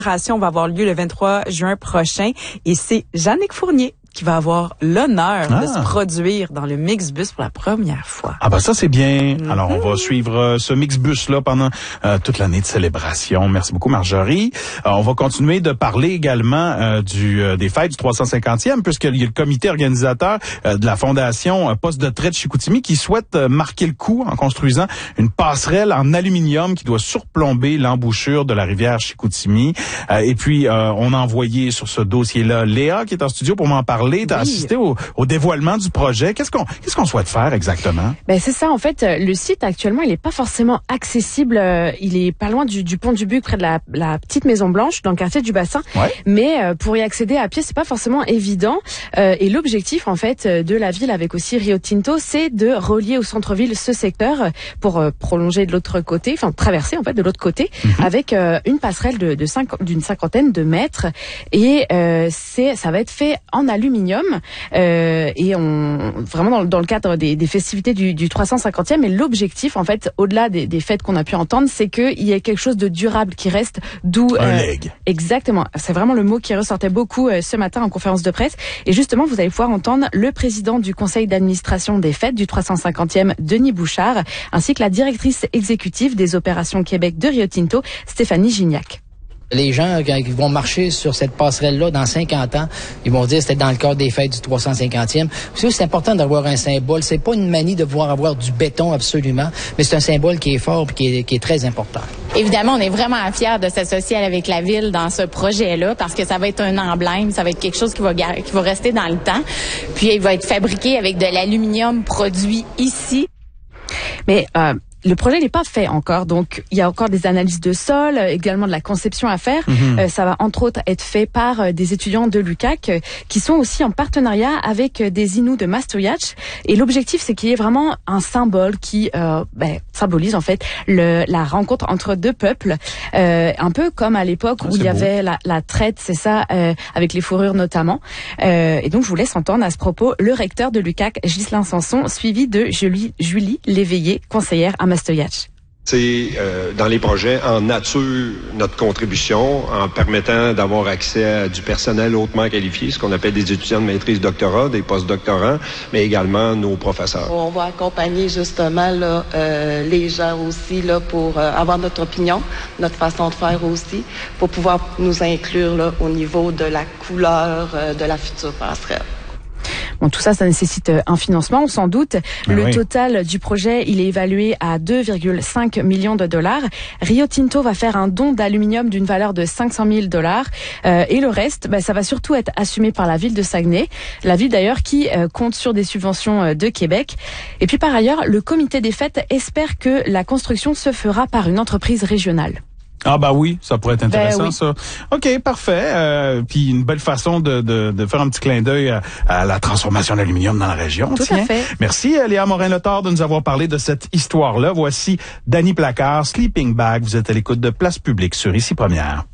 va avoir lieu le 23 juin prochain et c'est Jannick Fournier qui va avoir l'honneur de se produire dans le Mixbus pour la première fois. Ah ben ça c'est bien. Alors on va suivre ce Mixbus-là pendant toute l'année de célébration. Merci beaucoup Marjorie. On va continuer de parler également des fêtes du 350e puisqu'il y a le comité organisateur de la Fondation Poste de Trait de Chicoutimi qui souhaite marquer le coup en construisant une passerelle en aluminium qui doit surplomber l'embouchure de la rivière Chicoutimi. Et puis on a envoyé sur ce dossier-là Léa qui est en studio pour m'en parler. T'as assisté au dévoilement du projet. Qu'est-ce qu'on souhaite faire exactement? Ben c'est ça en fait. Le site actuellement, il est pas forcément accessible. Il est pas loin du pont du Buc, près de la petite Maison Blanche, dans le quartier du Bassin. Ouais. Mais pour y accéder à pied, c'est pas forcément évident. Et l'objectif en fait de la ville, avec aussi Rio Tinto, c'est de relier au centre-ville ce secteur pour prolonger de l'autre côté, enfin traverser en fait de l'autre côté, avec une passerelle d'une cinquantaine de mètres. Et ça va être fait en aluminium. Et vraiment dans le cadre des festivités du 350e, et l'objectif en fait au-delà des fêtes qu'on a pu entendre, c'est qu'il y ait quelque chose de durable qui reste, d'où un leg. Exactement, c'est vraiment le mot qui ressortait beaucoup ce matin en conférence de presse. Et justement vous allez pouvoir entendre le président du conseil d'administration des fêtes du 350e, Denis Bouchard, ainsi que la directrice exécutive des opérations Québec de Rio Tinto, Stéphanie Gignac. Les gens qui vont marcher sur cette passerelle-là dans 50 ans, ils vont dire que c'était dans le cadre des fêtes du 350e. C'est important d'avoir un symbole. C'est pas une manie de vouloir avoir du béton absolument, mais c'est un symbole qui est fort et qui est très important. Évidemment, on est vraiment fiers de s'associer avec la ville dans ce projet-là parce que ça va être un emblème, ça va être quelque chose qui va rester dans le temps. Puis il va être fabriqué avec de l'aluminium produit ici. Mais le projet n'est pas fait encore, donc il y a encore des analyses de sol, également de la conception à faire. Ça va entre autres être fait par des étudiants de l'UQAC qui sont aussi en partenariat avec des Inuits de Mastoyatch. Et l'objectif, c'est qu'il y ait vraiment un symbole qui symbolise en fait la rencontre entre deux peuples, un peu comme à l'époque où il y avait la traite, c'est ça, avec les fourrures notamment. Et donc je vous laisse entendre à ce propos le recteur de l'UQAC, Ghislain Sanson, suivi de Julie Léveillé, conseillère à Mastoyatch. C'est dans les projets en nature notre contribution en permettant d'avoir accès à du personnel hautement qualifié, ce qu'on appelle des étudiants de maîtrise doctorat, des post-doctorants, mais également nos professeurs. On va accompagner justement là, les gens aussi là, pour avoir notre opinion, notre façon de faire aussi, pour pouvoir nous inclure là, au niveau de la couleur de la future passerelle. Bon, tout ça nécessite un financement, on s'en doute. Le total du projet, il est évalué à 2,5 millions de dollars. Rio Tinto va faire un don d'aluminium d'une valeur de 500 000 dollars. Et le reste, ça va surtout être assumé par la ville de Saguenay. La ville d'ailleurs qui compte sur des subventions de Québec. Et puis par ailleurs, le comité des fêtes espère que la construction se fera par une entreprise régionale. Ah bah oui, ça pourrait être intéressant ça. OK, parfait. Puis une belle façon de faire un petit clin d'œil à la transformation de l'aluminium dans la région. Tout à fait. Merci Léa Morin-Letard de nous avoir parlé de cette histoire-là. Voici Dany Placard, Sleeping Bag. Vous êtes à l'écoute de Place Publique sur Ici Première.